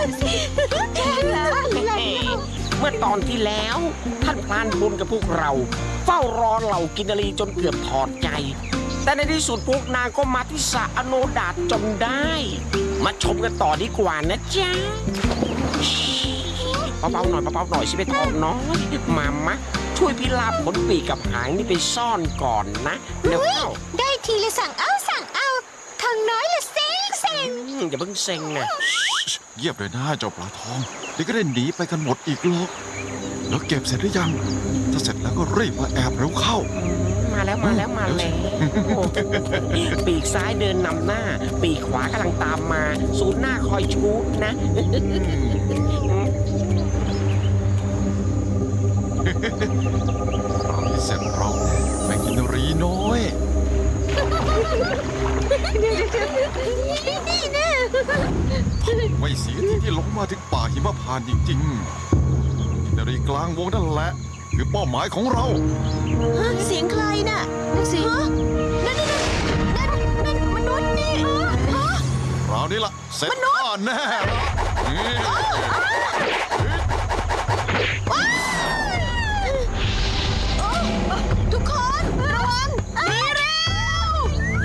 เมื่อตอนที่แล้วท่านพรานบุญกับพวกเราเฝ้ารอเหล่ากินนารีจนเกือบถอดใจแต่ในที่สุดพวกนางก็มาที่สระอโนดาตจนได้มาชมกันต่อดีกว่านะจ๊ะเบาๆหน่อยเบาๆหน่อยสิไปทองน้อยมามะช่วยพิราบขนปีกกับหางนี่ไปซ่อนก่อนนะเดี๋ยวได้ทีละสั่งเอาทางน้อยละเซ็งอย่าเพิ่งเซ็งนะเงียบเลยนะเจ้าปลาทองเดี๋ยวก็ได้หนีไปกันหมดอีกหรอกแล้วเก็บเสร็จหรือยังถ้าเสร็จแล้วก็รีบมาแอบเร็วเข้ามาแล้วปีกซ้ายเดินนำหน้าปีกขวากำลังตามมาศูนย์หน้าคอยชูนะเสร็จเราไม่กินรีน้อยไม่เสียที่ลงมาถึงป่าหิมพานต์จริงๆกินรีกลางวงนั่นแหละคือเป้าหมายของเราเสียงใครน่ะเสียงนั่นมนุษย์นี่คราวนี้ล่ะเสร็จข้าแน่ทุกคนระวังหนีเร็ว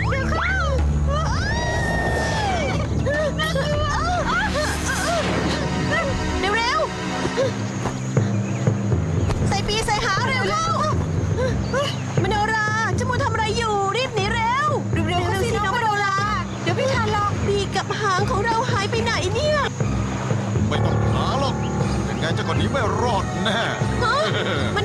เร็วใส่ปีใส่หาเร็วมโนราเจ้ามูทำอะไรอยู่รีบหนีเร็วสิน้องมโนราเดี๋ยวพี่ทานหรอกปีกกับหางของเราหายไปไหนเนี่ยไม่ต้องหาหรอกยังไงเจ้าก็หนีไม่รอดแน่